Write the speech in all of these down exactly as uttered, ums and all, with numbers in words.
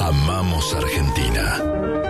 Amamos Argentina.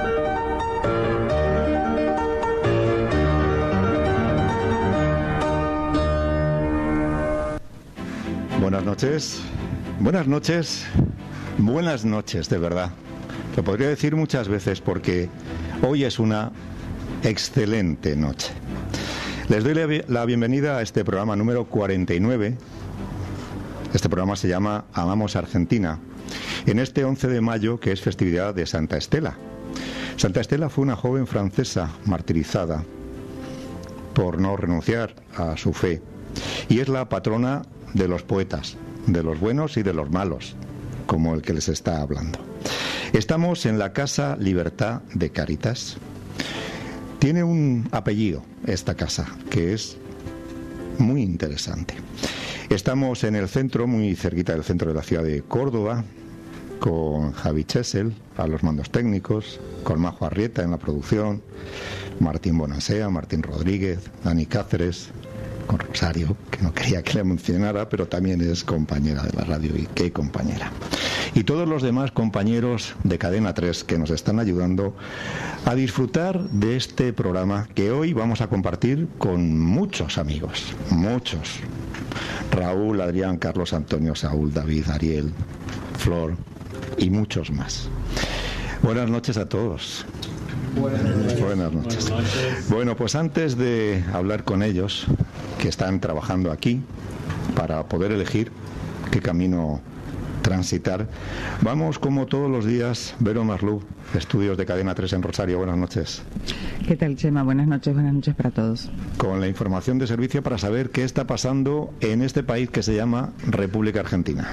Buenas noches, buenas noches, buenas noches, de verdad. Lo podría decir muchas veces porque hoy es una excelente noche. Les doy la, la bienvenida a este programa número cuarenta y nueve. Este programa se llama Amamos Argentina. En este once de mayo, que es festividad de Santa Estela. Santa Estela fue una joven francesa martirizada por no renunciar a su fe. Y es la patrona de los poetas, de los buenos y de los malos, como el que les está hablando. Estamos en la Casa Libertad de Cáritas. Tiene un apellido esta casa, que es muy interesante. Estamos en el centro, muy cerquita del centro de la ciudad de Córdoba, con Javi Chesel a los mandos técnicos, con Majo Arrieta en la producción, Martín Bonasea, Martín Rodríguez, Dani Cáceres, con Rosario, que no quería que le mencionara, pero también es compañera de la radio, y qué compañera. Y todos los demás compañeros de Cadena tres que nos están ayudando a disfrutar de este programa que hoy vamos a compartir con muchos amigos, muchos. Raúl, Adrián, Carlos, Antonio, Saúl, David, Ariel, Flor y muchos más. Buenas noches a todos. Buenas noches. Buenas noches. Buenas noches. Bueno, pues antes de hablar con ellos, que están trabajando aquí para poder elegir qué camino transitar, vamos como todos los días, Vero Marlú, estudios de Cadena tres en Rosario. Buenas noches. ¿Qué tal, Chema? Buenas noches, buenas noches para todos. Con la información de servicio para saber qué está pasando en este país que se llama República Argentina.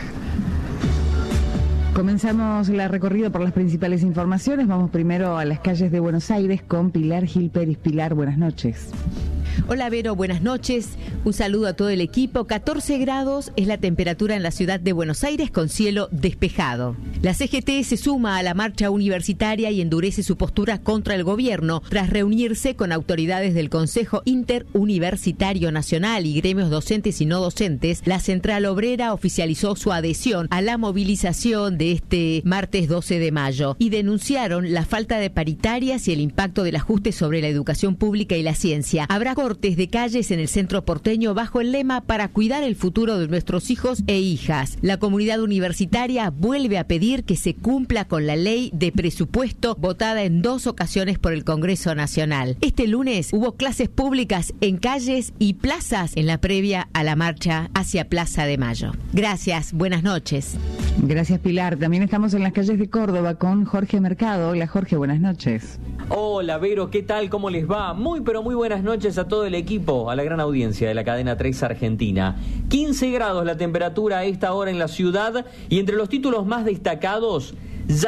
Comenzamos la recorrida por las principales informaciones. Vamos primero a las calles de Buenos Aires con Pilar Gil Pérez. Pilar, buenas noches. Hola Vero, buenas noches. Un saludo a todo el equipo. catorce grados es la temperatura en la ciudad de Buenos Aires con cielo despejado. La C G T se suma a la marcha universitaria y endurece su postura contra el gobierno tras reunirse con autoridades del Consejo Interuniversitario Nacional y gremios docentes y no docentes. La Central Obrera oficializó su adhesión a la movilización de este martes doce de mayo y denunciaron la falta de paritarias y el impacto del ajuste sobre la educación pública y la ciencia. Habrá cortes de calles en el centro porteño bajo el lema para cuidar el futuro de nuestros hijos e hijas. La comunidad universitaria vuelve a pedir que se cumpla con la ley de presupuesto votada en dos ocasiones por el Congreso Nacional. Este lunes hubo clases públicas en calles y plazas en la previa a la marcha hacia Plaza de Mayo. Gracias, buenas noches. Gracias, Pilar. También estamos en las calles de Córdoba con Jorge Mercado. Hola, Jorge, buenas noches. Hola, Vero, ¿qué tal? ¿Cómo les va? Muy, pero muy buenas noches a todo el equipo, a la gran audiencia de la Cadena tres Argentina. quince grados la temperatura a esta hora en la ciudad y entre los títulos más destacados,